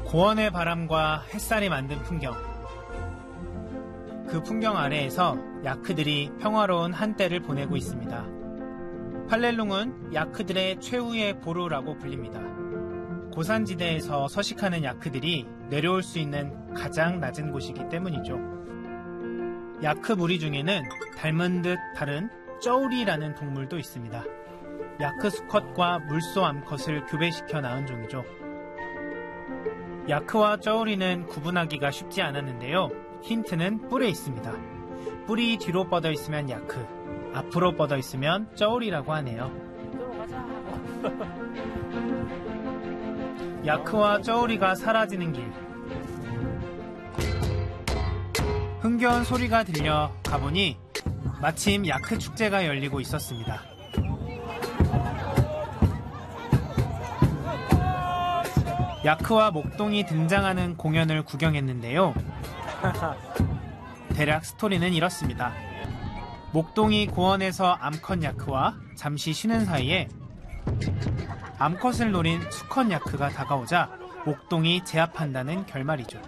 고원의 바람과 햇살이 만든 풍경. 그 풍경 아래에서 야크들이 평화로운 한때를 보내고 있습니다. 팔렐룽은 야크들의 최후의 보루라고 불립니다. 고산지대에서 서식하는 야크들이 내려올 수 있는 가장 낮은 곳이기 때문이죠. 야크 무리 중에는 닮은 듯 다른 쩌우리라는 동물도 있습니다. 야크 수컷과 물소 암컷을 교배시켜 낳은 종이죠. 야크와 쩌우리는 구분하기가 쉽지 않았는데요. 힌트는 뿔에 있습니다. 뿔이 뒤로 뻗어 있으면 야크, 앞으로 뻗어 있으면 쩌우리라고 하네요. 야크와 쩌우리가 사라지는 길. 흥겨운 소리가 들려 가보니 마침 야크 축제가 열리고 있었습니다. 야크와 목동이 등장하는 공연을 구경했는데요. 대략 스토리는 이렇습니다. 목동이 고원에서 암컷 야크와 잠시 쉬는 사이에 암컷을 노린 수컷 야크가 다가오자 목동이 제압한다는 결말이죠.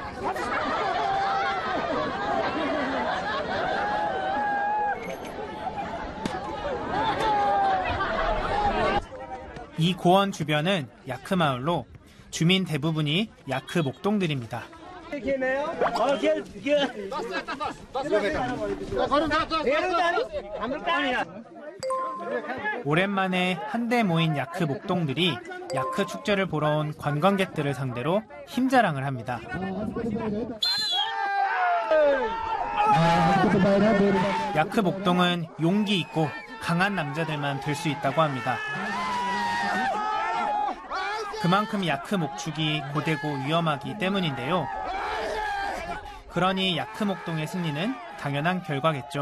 이 고원 주변은 야크 마을로 주민 대부분이 야크 목동들입니다. 오랜만에 한데 모인 야크 목동들이 야크 축제를 보러 온 관광객들을 상대로 힘자랑을 합니다. 야크 목동은 용기 있고 강한 남자들만 될 수 있다고 합니다. 그만큼 야크 목축이 고되고 위험하기 때문인데요. 그러니 야크 목동의 승리는 당연한 결과겠죠.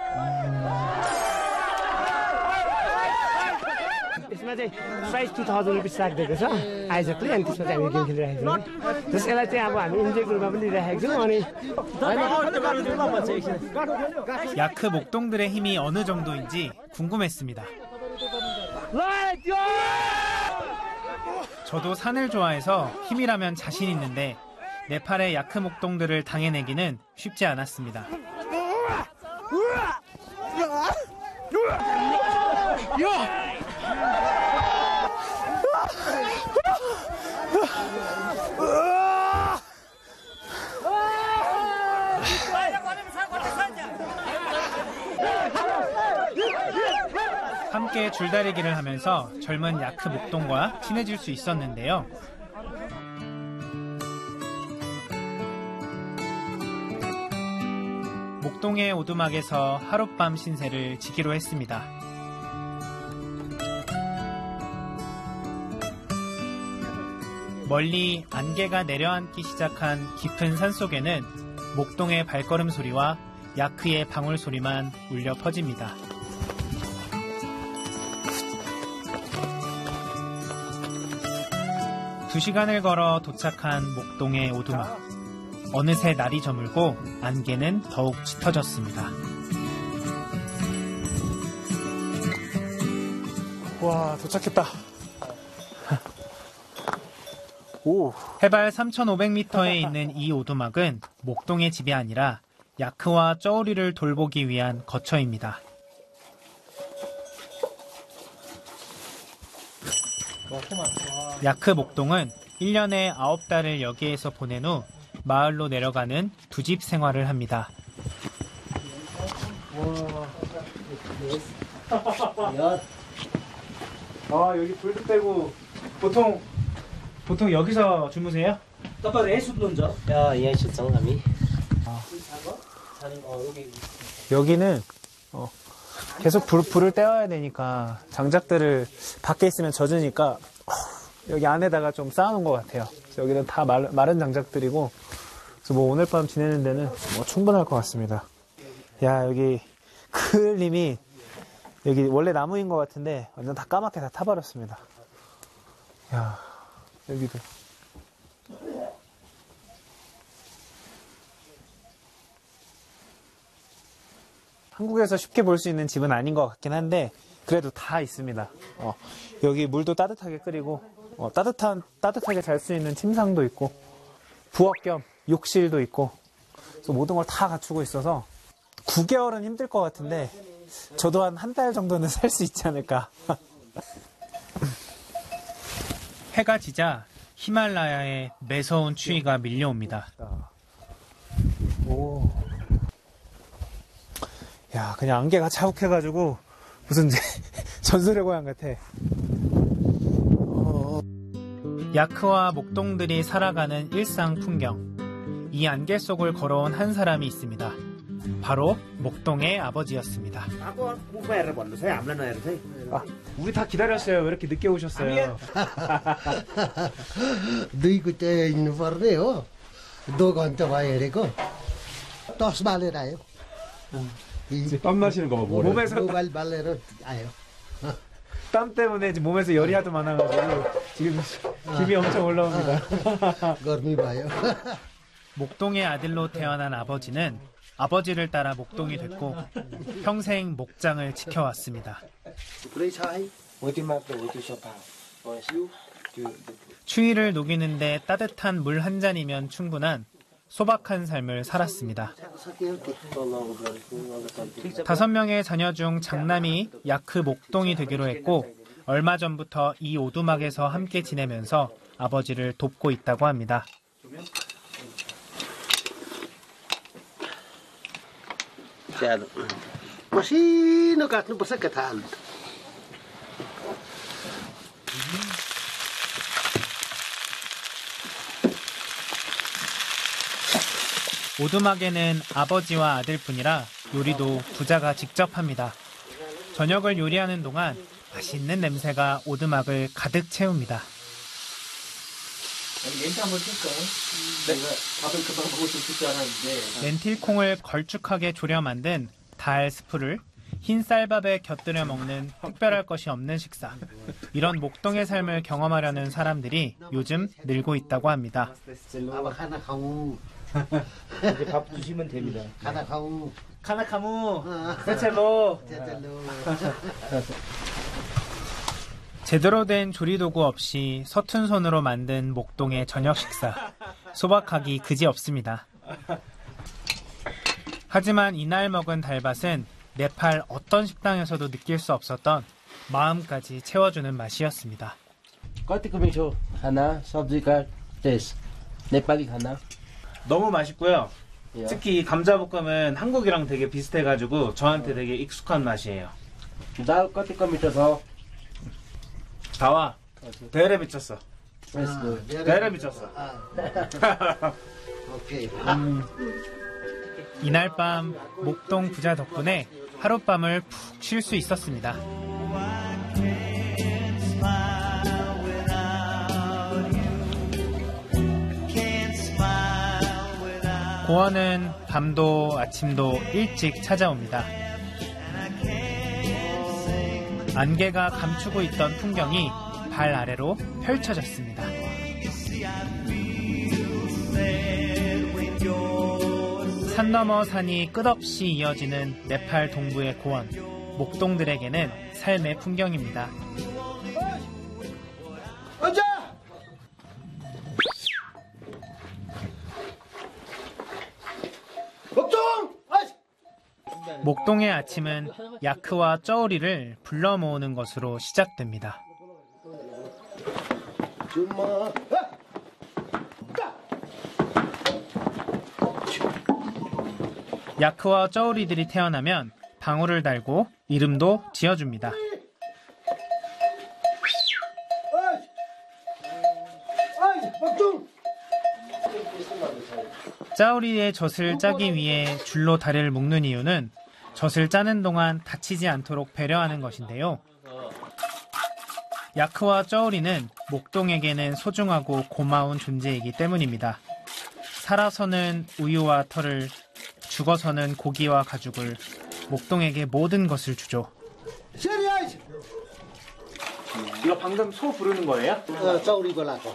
यसमा चाहिँ प्राइस 2000 रुपिस राखिदिएको छ आइजकले अनि त्यसमा चाहिँ हामी गेम खेलिरहेको छौँ त्यसैलाई चाहिँ अब हामी इन्जोयको रूपमा पनि लिइरहेको छौँ अनि 야크 목동들의 힘이 어느 정도인지 궁금했습니다. 저도 산을 좋아해서 힘이라면 자신 있는데 네팔의 야크 목동들을 당해내기는 쉽지 않았습니다. 함께 줄다리기를 하면서 젊은 야크 목동과 친해질 수 있었는데요. 목동의 오두막에서 하룻밤 신세를 지기로 했습니다. 멀리 안개가 내려앉기 시작한 깊은 산속에는 목동의 발걸음 소리와 야크의 방울 소리만 울려 퍼집니다. 두 시간을 걸어 도착한 목동의 오두막. 어느새 날이 저물고 안개는 더욱 짙어졌습니다. 와, 도착했다. 오. 해발 3,500m에 있는 이 오두막은 목동의 집이 아니라 야크와 쩌우리를 돌보기 위한 거처입니다. 야크 목동은 1년에 9달을 여기에서 보낸 후 마을로 내려가는 두집 생활을 합니다. 아, 여기 불도 떼고 보통 여기서 주무세요? 여기는 계속 불을 떼어야 되니까 장작들을 밖에 있으면 젖으니까 여기 안에다가 좀 쌓아놓은 것 같아요. 여기는 다 마른 장작들이고 그래서 뭐 오늘 밤 지내는 데는 뭐 충분할 것 같습니다. 야, 여기 그을님이 여기 원래 나무인 것 같은데 완전 다 까맣게 다 타버렸습니다. 야, 여기도 한국에서 쉽게 볼 수 있는 집은 아닌 것 같긴 한데 그래도 다 있습니다. 여기 물도 따뜻하게 끓이고 따뜻하게 잘 수 있는 침상도 있고, 부엌 겸 욕실도 있고, 그래서 모든 걸 다 갖추고 있어서 9개월은 힘들 것 같은데, 저도 한 달 정도는 살 수 있지 않을까. 해가 지자 히말라야에 매서운 추위가 밀려옵니다. 오. 야, 그냥 안개가 자욱해가지고 무슨 전설의 고향 같아. 야크와 목동들이 살아가는 일상 풍경. 이 안개 속을 걸어온 한 사람이 있습니다. 바로 목동의 아버지였습니다. 우리 다 기다렸어요. 왜 이렇게 늦게 오셨어요? दुईको चाहिँ हिँड्नुपर्ने हो 2 घन्टा भयो हेरेको टस बालेर आयो 땀 나시는 거 봐. 몸에서 मोबाइल बालेर आयो 땀 때문에 지금 몸에서 열이 하도 많아가지고 지금 기분이 엄청 올라옵니다. गर्मी भयो 목동의 아들로 태어난 아버지는 아버지를 따라 목동이 됐고 평생 목장을 지켜왔습니다. 추위를 녹이는데 따뜻한 물 한 잔이면 충분한 소박한 삶을 살았습니다. 5명의 자녀 중 장남이 야크 목동이 되기로 했고 얼마 전부터 이 오두막에서 함께 지내면서 아버지를 돕고 있다고 합니다. मसिनो काट्नुपर्छ के थाहा 오두막에는 아버지와 아들뿐이라 요리도 부자가 직접 합니다. 저녁을 요리하는 동안 맛있는 냄새가 오두막을 가득 채웁니다. 렌트 한번 칠까요? 내가 밥을 금방 먹을 수 있을 줄 알았는데. 렌틸콩을 걸쭉하게 졸여 만든 달 스프를 흰 쌀밥에 곁들여 먹는 특별할 것이 없는 식사. 이런 목동의 삶을 경험하려는 사람들이 요즘 늘고 있다고 합니다. अब खाना खाउँ 이제 밥 주시면 됩니다. खाना खाउँ 카나카무, 세첼로. 제대로 된 조리도구 없이 서툰 손으로 만든 목동의 저녁 식사. 소박하기 그지없습니다. 하지만 이날 먹은 달밭은 네팔 어떤 식당에서도 느낄 수 없었던 마음까지 채워주는 맛이었습니다. कतिको मिठो खाना, सब्जीका टेस्ट. नेपाली खाना. 너무 맛있고요. 예. 특히 이 감자볶음은 한국이랑 되게 비슷해가지고 저한테 되게 익숙한 맛이에요. दाल कतिको मिठो छ. 다와, 대래 미쳤어. That's good. 대래 미쳤어. ओके 이날 밤 목동 부자 덕분에 하룻밤을 푹 쉴 수 있었습니다. 고원은 밤도 아침도 일찍 찾아옵니다. 안개가 감추고 있던 풍경이 발 아래로 펼쳐졌습니다. 산 넘어 산이 끝없이 이어지는 네팔 동부의 고원, 목동들에게는 삶의 풍경입니다. 목동의 아침은 야크와 쩌우리를 불러 모으는 것으로 시작됩니다. 야크와 쩌우리들이 태어나면 방울을 달고 이름도 지어줍니다. 짜우리의 젖을 짜기 위해 줄로 다리를 묶는 이유는 젖을 짜는 동안 다치지 않도록 배려하는 것인데요. 야크와 쩌우리는 목동에게는 소중하고 고마운 존재이기 때문입니다. 살아서는 우유와 털을, 죽어서는 고기와 가죽을, 목동에게 모든 것을 주죠. 이거 방금 소 부르는 거예요? चौरी गोलाको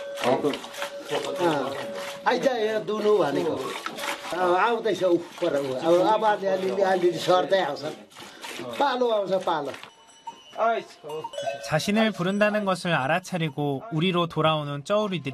आइज यहाँ दुनु भनेको आउँदैछ उपर अब अलिअलि सर्दै आउँछ पालो आउँछ पालो 자신을 부른다는 것을 알아차리고 우리로 돌아오는 쩌우리들이